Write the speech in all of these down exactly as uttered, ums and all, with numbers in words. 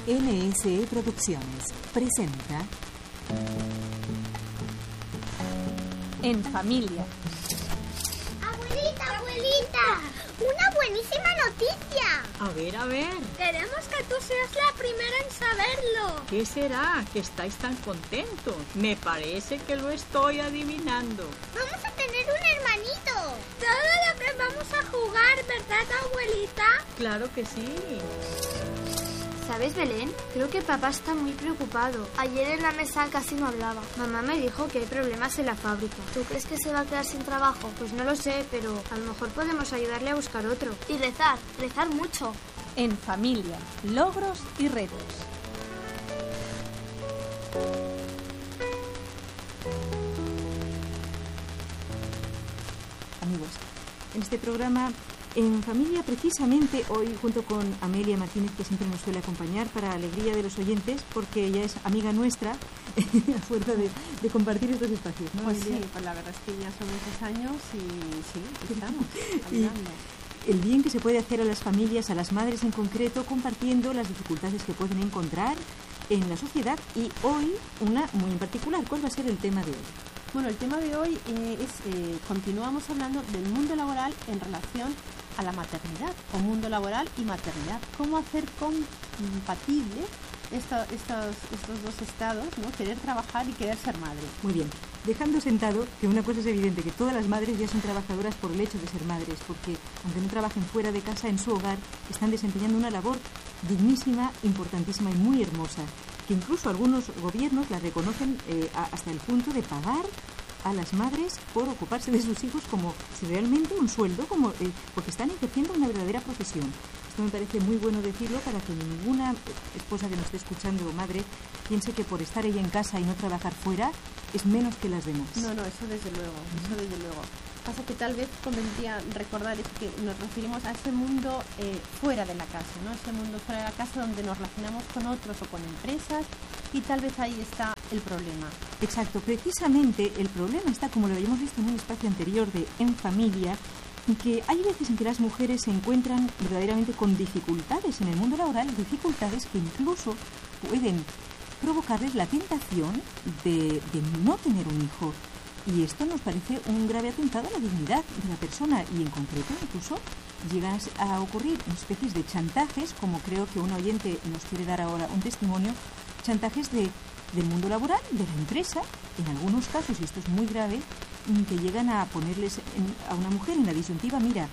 N S E Producciones presenta En Familia. Abuelita, abuelita, una buenísima noticia. A ver, a ver. Queremos que tú seas la primera en saberlo. ¿Qué será que estáis tan contentos? Me parece que lo estoy adivinando. Vamos a tener un hermanito. Todo lo que vamos a jugar, ¿verdad, abuelita? Claro que sí. ¿Sabes, Belén? Creo que papá está muy preocupado. Ayer en la mesa casi no hablaba. Mamá me dijo que hay problemas en la fábrica. ¿Tú crees que se va a quedar sin trabajo? Pues no lo sé, pero a lo mejor podemos ayudarle a buscar otro. Y rezar, rezar mucho. En Familia, logros y retos. Amigos, en este programa En Familia, precisamente hoy, junto con Amelia Martínez, que siempre nos suele acompañar para alegría de los oyentes, porque ella es amiga nuestra, a fuerza de, de compartir estos espacios, ¿no? Pues Amelia? sí, pues la verdad es que ya son muchos años y sí, aquí estamos, Y hablando. el bien que se puede hacer a las familias, a las madres en concreto, compartiendo las dificultades que pueden encontrar en la sociedad, y hoy una muy en particular. ¿Cuál va a ser el tema de hoy? Bueno, el tema de hoy eh, es, eh, continuamos hablando del mundo laboral en relación a la maternidad, o mundo laboral y maternidad. ¿Cómo hacer compatible esto, estos, estos dos estados, ¿no? Querer trabajar y querer ser madre. Muy bien, dejando sentado que una cosa es evidente, que todas las madres ya son trabajadoras por el hecho de ser madres, porque aunque no trabajen fuera de casa, en su hogar, están desempeñando una labor dignísima, importantísima y muy hermosa, que incluso algunos gobiernos la reconocen eh, a, hasta el punto de pagar a las madres por ocuparse de sus hijos como si realmente un sueldo, como eh, porque están ejerciendo una verdadera profesión. Esto me parece muy bueno decirlo para que ninguna esposa que nos esté escuchando o madre piense que por estar ella en casa y no trabajar fuera es menos que las demás. No, no, eso desde luego, eso desde luego. Pasa que tal vez convendría recordar es que nos referimos a ese mundo eh, fuera de la casa, ¿no? Ese mundo fuera de la casa donde nos relacionamos con otros o con empresas, y tal vez ahí está el problema. Exacto, precisamente el problema está, como lo habíamos visto en un espacio anterior de En Familia, en que hay veces en que las mujeres se encuentran verdaderamente con dificultades en el mundo laboral, dificultades que incluso pueden provocarles la tentación de, de no tener un hijo. Y esto nos parece un grave atentado a la dignidad de la persona, y en concreto incluso llegan a ocurrir especies de chantajes, como creo que un oyente nos quiere dar ahora un testimonio, chantajes de, del mundo laboral, de la empresa, en algunos casos, y esto es muy grave, que llegan a ponerles en, a una mujer en la disyuntiva: mira,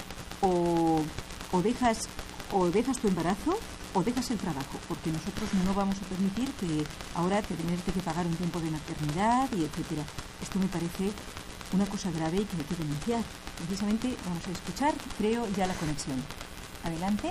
o, o dejas o dejas tu embarazo o dejas el trabajo, porque nosotros no vamos a permitir que ahora te tengas que pagar un tiempo de maternidad y etcétera. Esto me parece una cosa grave y que hay que denunciar. Precisamente vamos a escuchar, creo, ya la conexión. Adelante.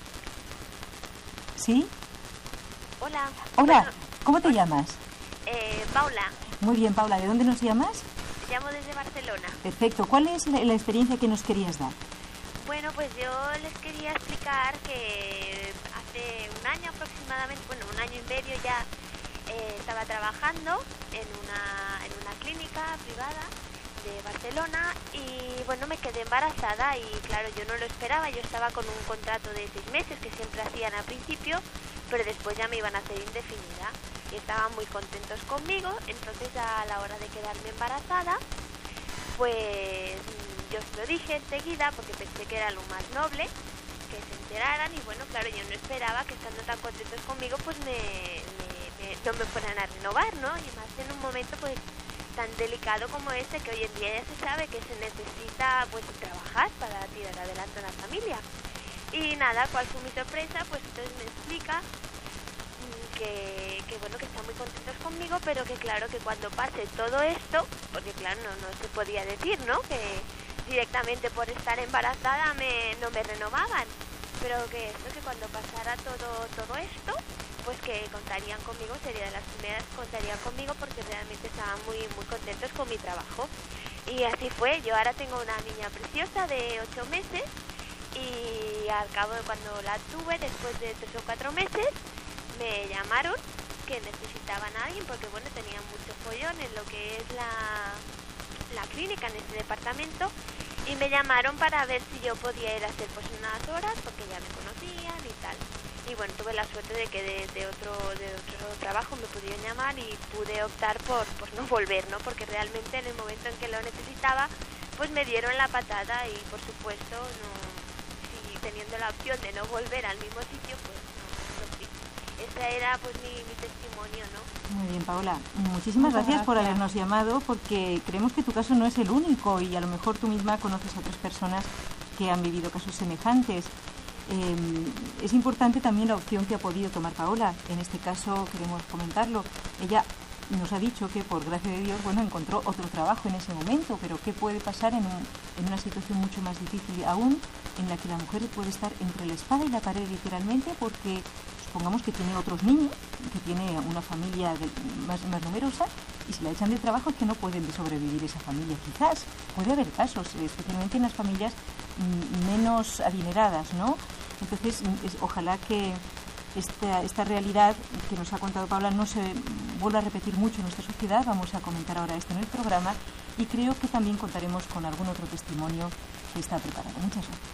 ¿Sí? Hola. Hola, Bueno, ¿cómo te llamas? Eh, Paula, Muy bien, Paula, ¿de dónde nos llamas? llamo desde Barcelona. Perfecto, ¿cuál es la, la experiencia que nos querías dar? Bueno, pues yo les quería explicar que hace un año aproximadamente, bueno, un año y medio ya, eh, estaba trabajando en una, en una clínica privada de Barcelona, y bueno, me quedé embarazada, y claro, yo no lo esperaba. Yo estaba con un contrato de seis meses que siempre hacían al principio, pero después ya me iban a hacer indefinida, y estaban muy contentos conmigo. Entonces, a la hora de quedarme embarazada, pues yo os lo dije enseguida, porque pensé que era lo más noble que se enteraran. Y bueno, claro, yo no esperaba que, estando tan contentos conmigo, pues me, me, me, no me fueran a renovar, ¿no? Y más en un momento pues tan delicado como este, que hoy en día ya se sabe que se necesita pues trabajar para tirar adelante una familia. Y nada, ¿cuál fue mi sorpresa? Pues entonces me explica que, que bueno, que están muy contentos conmigo, pero que claro, que cuando pase todo esto, porque claro, no, no se podía decir, ¿no? Que directamente por estar embarazada me, no me renovaban, pero que esto, que cuando pasara todo, todo esto, pues que contarían conmigo, sería de las primeras que contarían conmigo, porque realmente estaban muy, muy contentos con mi trabajo. Y así fue. Yo ahora tengo una niña preciosa de ocho meses, y al cabo de cuando la tuve, después de tres o cuatro meses, me llamaron que necesitaban a alguien, porque bueno, tenían mucho follón en lo que es la, la clínica, en ese departamento, y me llamaron para ver si yo podía ir a hacer pues unas horas, porque ya me conocían y tal. Y bueno, tuve la suerte de que de, de, otro, de otro trabajo me pudieron llamar y pude optar por, por no volver, ¿no? Porque realmente en el momento en que lo necesitaba, pues me dieron la patada y por supuesto, no, si teniendo la opción de no volver al mismo sitio, pues no, no fui. Ese era pues mi, mi testimonio, ¿no? Muy bien, Paola. Muchísimas gracias, gracias por habernos llamado, porque creemos que tu caso no es el único y a lo mejor tú misma conoces a otras personas que han vivido casos semejantes. Eh, es importante también la opción que ha podido tomar Paola. En este caso queremos comentarlo. Ella nos ha dicho que por gracia de Dios, bueno, encontró otro trabajo en ese momento, pero ¿qué puede pasar en, un, en una situación mucho más difícil aún, en la que la mujer puede estar entre la espada y la pared literalmente, porque supongamos que tiene otros niños, que tiene una familia de, más, más numerosa, y si la echan del trabajo es que no pueden sobrevivir esa familia. Quizás puede haber casos, especialmente en las familias mm, menos adineradas, ¿no? Entonces, es, ojalá que esta, esta realidad que nos ha contado Paola no se vuelva a repetir mucho en nuestra sociedad. Vamos a comentar ahora esto en el programa y creo que también contaremos con algún otro testimonio que está preparado. Muchas gracias.